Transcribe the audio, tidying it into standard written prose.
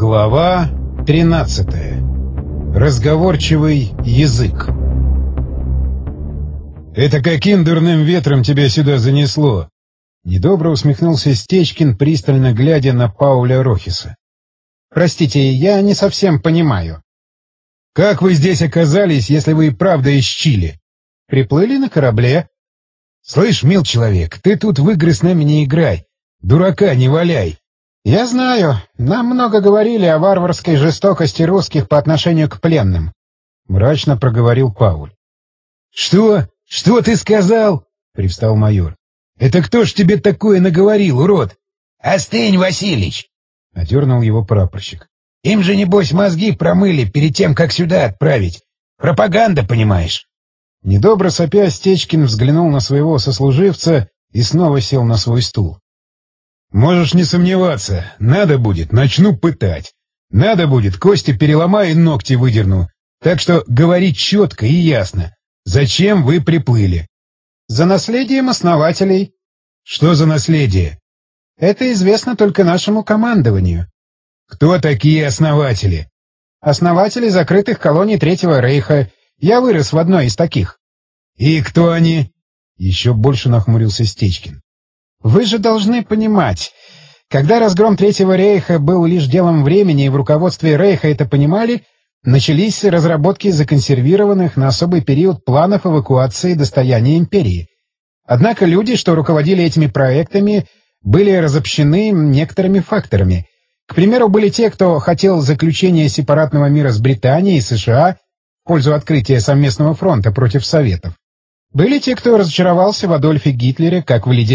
Глава 13. Разговорчивый язык. «Это каким дурным ветром тебя сюда занесло?» Недобро усмехнулся Стечкин, пристально глядя на Пауля Рохиса. «Простите, я не совсем понимаю». «Как вы здесь оказались, если вы и правда из Чили?» «Приплыли на корабле». «Слышь, мил человек, ты тут в игры с нами не играй. Дурака не валяй». «Я знаю. Нам много говорили о варварской жестокости русских по отношению к пленным», — мрачно проговорил Пауль. «Что? Что ты сказал?» — привстал майор. «Это кто ж тебе такое наговорил, урод?» «Остынь, Василич!» — одернул его прапорщик. «Им же, небось, мозги промыли перед тем, как сюда отправить. Пропаганда, понимаешь?» Недобро сопя, Стечкин взглянул на своего сослуживца и снова сел на свой стул. «Можешь не сомневаться. Надо будет, начну пытать. Надо будет, кости переломаю и ногти выдерну. Так что говори четко и ясно. Зачем вы приплыли?» «За наследием основателей». «Что за наследие?» «Это известно только нашему командованию». «Кто такие основатели?» «Основатели закрытых колоний Третьего Рейха. Я вырос в одной из таких». «И кто они?» Еще больше нахмурился Стечкин. «Вы же должны понимать, когда разгром Третьего Рейха был лишь делом времени, и в руководстве Рейха это понимали, начались разработки законсервированных на особый период планов эвакуации достояния империи. Однако люди, что руководили этими проектами, были разобщены некоторыми факторами. К примеру, были те, кто хотел заключения сепаратного мира с Британией и США в пользу открытия совместного фронта против Советов. Были те, кто разочаровался в Адольфе Гитлере как в лидере